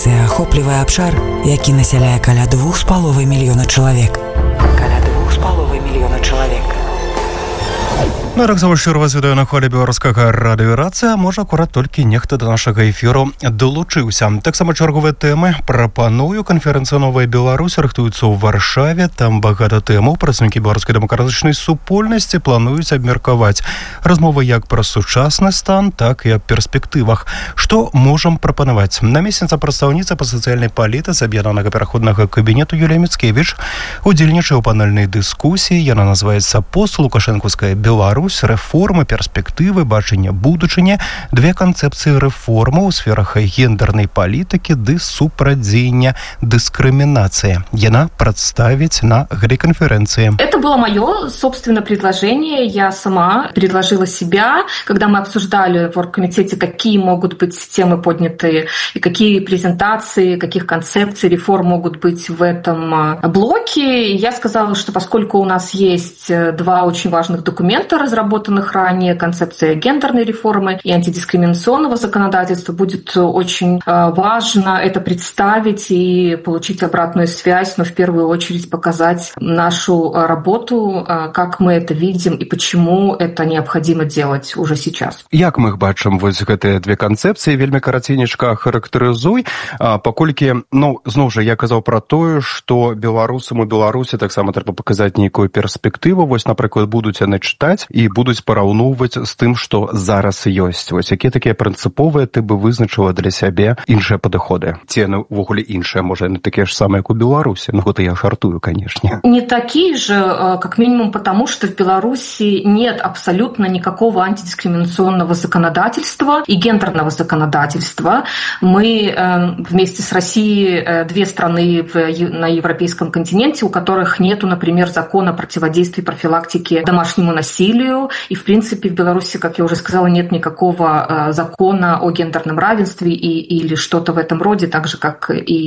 Дыскрымінацыя ахоплівае абшар, які насяляе каля 2,5 мільёна чалавек. Ну, так само щиро вас вітаю на хвалі беларускага радыёрацыя. Можа, акурат толькі нехта да нашага эфіру долучыўся. Таксама чарговыя тэмы прапаную. Канферэнцыя «Новая Беларусь» рыхтуецца ў Варшаве. Там багата тэмаў. Прадстаўнікі беларускай дэмакратычнай супольнасці плануюць абмеркаваць размовы як пра сучасны стан, так і аб перспектывах. Што можам прапанаваць? Намесніца прадстаўніца па сацыяльнай палітыцы аб'яднанага пераходнага кабінету Юлія Міцкевіч удзельнічае ў панельнай дыскусіі. Яна называецца «Постлукашэнкаўская Беларусь. Рэформы, перспектывы, бачання будучыні, две канцэпцыі рэформаў у сферах гендернай палітыкі ды супрадзення дыскрымінацыі. Яна прадставіць на гэтай канферэнцыі. Это было мое, собственно, предложение. Я сама предложила себя, когда мы обсуждали в оргкомитете, какие могут быть темы поднятые и какие презентации, каких концепций, реформ могут быть в этом блоке. Я сказала, что поскольку у нас есть два очень важных документа, разработанных ранее, концепция гендерной реформы и антидискриминационного законодательства, будет очень важно это представить и получить обратную связь, но в первую очередь показать нашу работу, как мы это видим и почему это необходимо делать уже сейчас. Як мы бачым вось гэтыя две канцэпцыі, вельмі караценечка характарызуй, паколькі, зноў жа, я казаў пра тое, што беларусам у Беларусі таксама трэба паказаць нейкую перспектыву, вось, напрыклад, будуць яны чытаць і будуць параўноўваць з тым, што зараз ёсць. Вось якія такія прынцыповыя ты бы вызначыла для сябе іншыя падыходы? Ці яны ўвогуле іншыя, можа, яны такія ж самыя, як у Беларусі? Гэта я жартую, конечно. Не такие же, как минимум потому, что в Беларуси нет абсолютно никакого антидискриминационного законодательства и гендерного законодательства. Мы вместе с Россией две страны на европейском континенте, у которых нету, например, закона о противодействии профилактике домашнему насилию. И, в принципе, в Беларуси, как я уже сказала, нет никакого закона о гендерном равенстве или что-то в этом роде, так же, как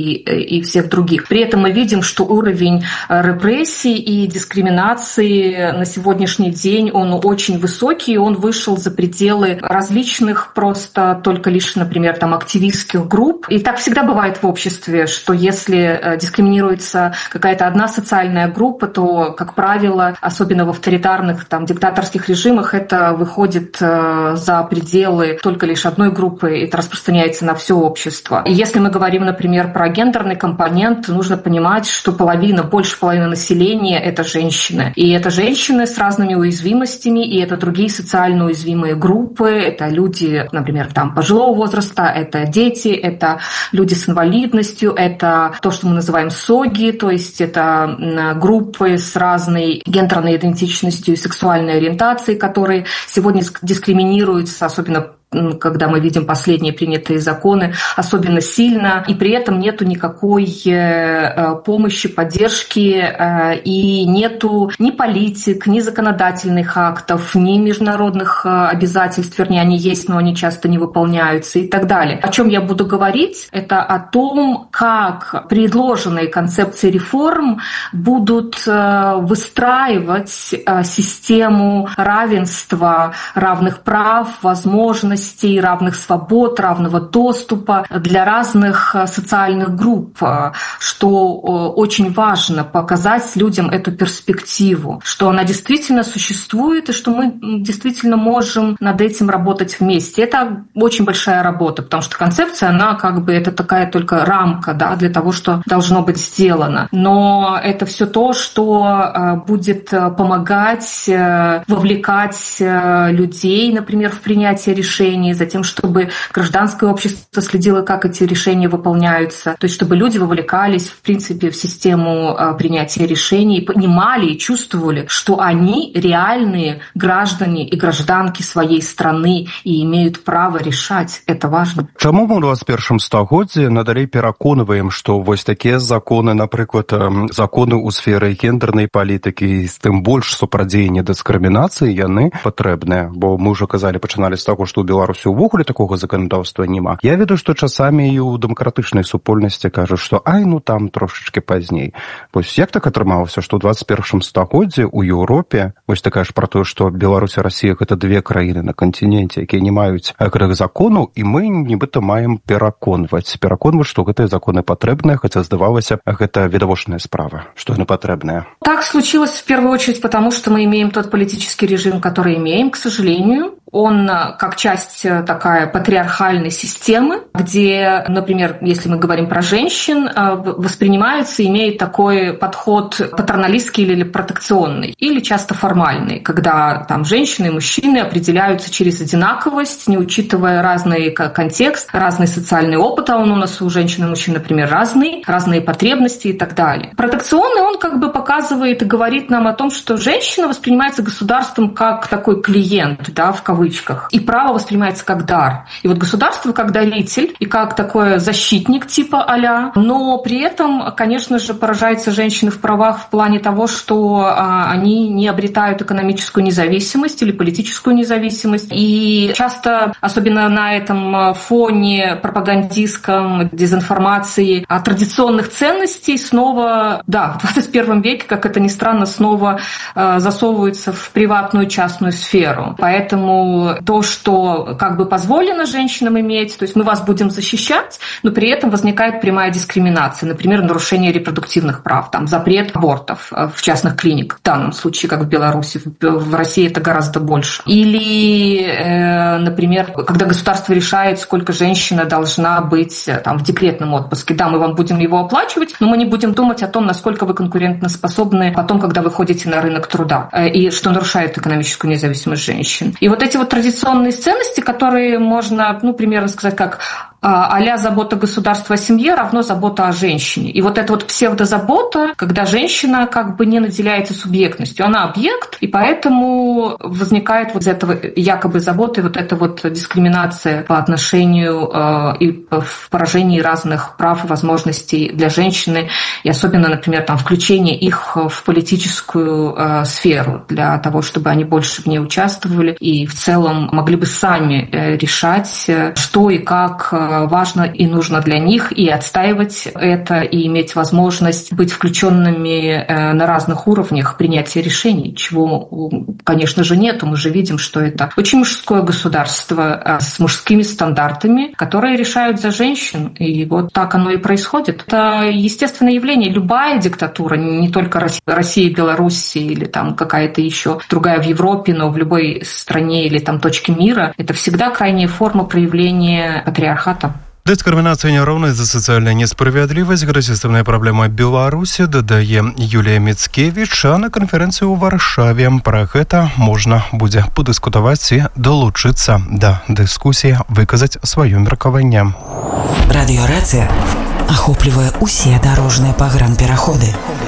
и всех других. При этом мы видим, что уровень репрессий и дискриминации на сегодняшний день, он очень высокий, он вышел за пределы различных просто только лишь, например, активистских групп. И так всегда бывает в обществе, что если дискриминируется какая-то одна социальная группа, то, как правило, особенно в авторитарных, диктаторских режимах, это выходит за пределы только лишь одной группы, это распространяется на все общество. И если мы говорим, например, про гендерный компонент, нужно понимать, что больше половины населения – это женщины. И это женщины с разными уязвимостями, и это другие социально уязвимые группы, это люди, например, пожилого возраста, это дети, это люди с инвалидностью, это то, что мы называем СОГИ, то есть это группы с разной гендерной идентичностью и сексуальной ориентацией, которые сегодня дискриминируются, особенно когда мы видим последние принятые законы, особенно сильно, и при этом нету никакой помощи, поддержки, и нету ни политик, ни законодательных актов, ни международных обязательств, вернее, они есть, но они часто не выполняются и так далее. О чем я буду говорить, это о том, как предложенные концепции реформ будут выстраивать систему равенства, равных прав, возможностей, равных свобод, равного доступа для разных социальных групп, что очень важно показать людям эту перспективу, что она действительно существует и что мы действительно можем над этим работать вместе. Это очень большая работа, потому что концепция, она это такая только рамка, для того, что должно быть сделано. Но это все то, что будет помогать, вовлекать людей, например, в принятие решений, за тем, чтобы гражданское общество следило, как эти решения выполняются, то есть чтобы люди вовлекались, в принципе, в систему принятия решений, понимали и чувствовали, что они реальные граждане и гражданки своей страны и имеют право решать. Это важно. Чаму мы ў 21 стагоддзі надалей пераконваем, што вось такія законы, напрыклад, законы ў сферы гендернай палітыкі, з тым больш супрадзеяння дыскрымінацыі, яны патрэбныя? Бо мы ўжо казалі, пачыналі з таго, што ў Беларусі ўвогуле такога заканадаўства няма. Я ведаю, што часамі і ў дэмакратычнай супольнасці кажуць, што там трошачкі пазней. Вось як так атрымалася, што ў 21 стагоддзі ў Еўропе, вось ты кажаш пра тое, што Беларусь і Расія гэта две краіны на кантиненце, якія не маюць гэтых законаў, і мы нібыта маем пераконваць, што гэтыя законы патрэбныя, хаця здавалася, гэта відавочная справа, што яны патрэбныя. Так случилось в первую очередь потому, что мы имеем тот политический режим, который имеем, к сожалению. Он как часть такая патриархальной системы, где, например, если мы говорим про женщин, воспринимается, имеет такой подход патерналистский или протекционный, или часто формальный, когда там женщины и мужчины определяются через одинаковость, не учитывая разный контекст, разный социальный опыт, а он у нас у женщин и мужчин, например, разные потребности и так далее. Протекционный он как бы показывает и говорит нам о том, что женщина воспринимается государством как такой клиент, да, в кавычках, и право воспринимается как дар. И вот государство как даритель и как такой защитник типа а-ля, но при этом, конечно же, поражаются женщины в правах в плане того, что они не обретают экономическую независимость или политическую независимость. И часто, особенно на этом фоне пропагандистском, дезинформации, традиционных ценностей снова, да, в 21 веке, как это ни странно, снова засовываются в приватную частную сферу. Поэтому то, что как бы позволено женщинам иметь, то есть мы вас будем защищать, но при этом возникает прямая дискриминация, например, нарушение репродуктивных прав, там, запрет абортов в частных клиниках, в данном случае, как в Беларуси, в России это гораздо больше. Или, например, когда государство решает, сколько женщина должна быть там, в декретном отпуске, да, мы вам будем его оплачивать, но мы не будем думать о том, насколько вы конкурентоспособны потом, когда вы ходите на рынок труда, и что нарушает экономическую независимость женщин. И вот эти вот традиционные ценности, которые можно, примерно сказать, как а-ля забота государства о семье равно забота о женщине. И вот эта вот псевдозабота, когда женщина как бы не наделяется субъектностью, она объект, и поэтому возникает вот из этого якобы заботы вот эта вот дискриминация по отношению и в поражении разных прав и возможностей для женщины, и особенно, например, там, включение их в политическую сферу для того, чтобы они больше в ней участвовали и в целом могли бы сами решать, что и как важно и нужно для них, и отстаивать это, и иметь возможность быть включенными на разных уровнях принятия решений, чего, конечно же, нету. Мы же видим, что это очень мужское государство с мужскими стандартами, которые решают за женщин, и вот так оно и происходит. Это естественное явление. Любая диктатура, не только Россия, Беларусь или там какая-то еще другая в Европе, но в любой стране или там точке мира, это всегда крайняя форма проявления патриархата. Дыскрымінацыя, няроўнасць за сацыяльная несправядлівасць, гэта сістэмная праблема Беларусі, дадае Юлія Міцкевіч, а на канферэнцыі ў Варшаве пра гэта можна будзе падыскутаваць і далучыцца да дыскусіі, выказаць сваё меркаванне. Радыёрацыя ахоплівае усе дарожныя пагранпераходы.